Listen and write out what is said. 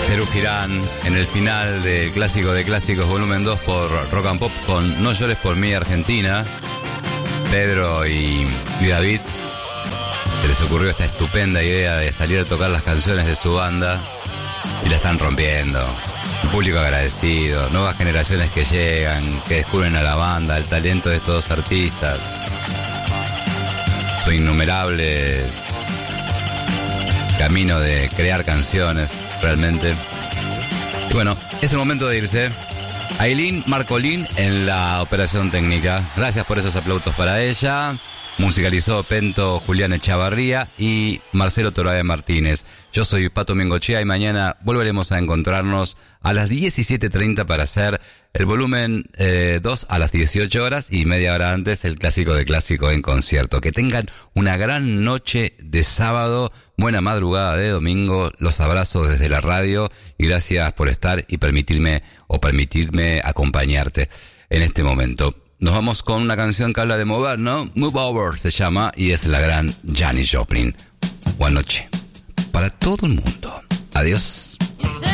Serú Girán en el final del Clásico de Clásicos volumen 2 por Rock and Pop con No llores por mí Argentina. Pedro y David se les ocurrió esta estupenda idea de salir a tocar las canciones de su banda y la están rompiendo. Un público agradecido, nuevas generaciones que llegan, que descubren a la banda, el talento de estos dos artistas, su innumerable camino de crear canciones, realmente. Y bueno, es el momento de irse. Aileen Marcolín en la operación técnica. Gracias por esos aplausos para ella. Musicalizó Pento Julián Echavarría y Marcelo Torabe Martínez. Yo soy Pato Mengochea y mañana volveremos a encontrarnos a las 17:30 para hacer el volumen 2 a las 18 horas y media hora antes el Clásico de Clásico en concierto. Que tengan una gran noche de sábado, buena madrugada de domingo. Los abrazo desde la radio y gracias por estar y permitirme acompañarte en este momento. Nos vamos con una canción que habla de mover, ¿no? Move Over se llama y es la gran Janis Joplin. Buenas noches para todo el mundo. Adiós.